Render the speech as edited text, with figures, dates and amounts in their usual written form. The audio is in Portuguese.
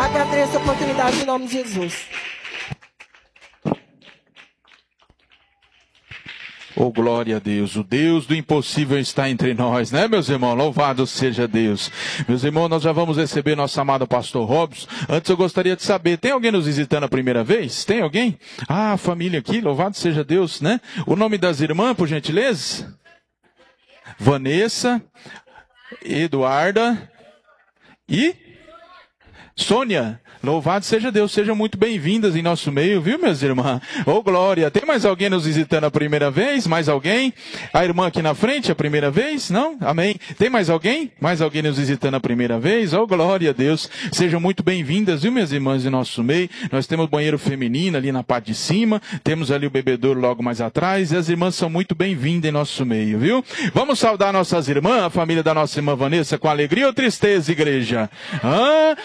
Agradeço a oportunidade em nome de Jesus. Oh, glória a Deus. O Deus do impossível está entre nós, né, meus irmãos? Louvado seja Deus. Meus irmãos, nós já vamos receber nosso amado pastor Robson. Antes eu gostaria de saber, tem alguém nos visitando a primeira vez? Tem alguém? Ah, a família aqui, louvado seja Deus, né? O nome das irmãs, por gentileza? Vanessa, Eduarda e Sônia. Louvado seja Deus, sejam muito bem-vindas em nosso meio, viu, minhas irmãs? Ô, glória, tem mais alguém nos visitando a primeira vez? Mais alguém? A irmã aqui na frente, a primeira vez? Não? Amém. Tem mais alguém? Mais alguém nos visitando a primeira vez? Ô, glória a Deus, sejam muito bem-vindas, viu, minhas irmãs, em nosso meio? Nós temos banheiro feminino ali na parte de cima, temos ali o bebedouro logo mais atrás, e as irmãs são muito bem-vindas em nosso meio, viu? Vamos saudar nossas irmãs, a família da nossa irmã Vanessa, com alegria ou tristeza, igreja?